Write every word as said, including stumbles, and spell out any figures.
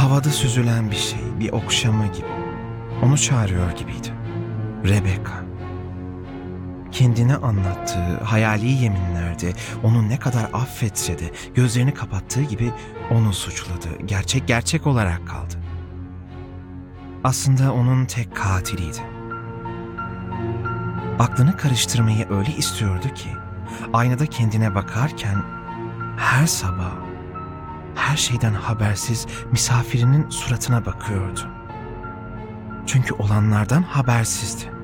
Havada süzülen bir şey, bir okşama gibi. Onu çağırıyor gibiydi. Rebecca. Kendine anlattığı hayali yeminlerde onu ne kadar affetse de gözlerini kapattığı gibi onu suçladı. Gerçek gerçek olarak kaldı. Aslında onun tek katiliydi. Aklını karıştırmayı öyle istiyordu ki aynada kendine bakarken her sabah her şeyden habersiz misafirinin suratına bakıyordu. Çünkü olanlardan habersizdi.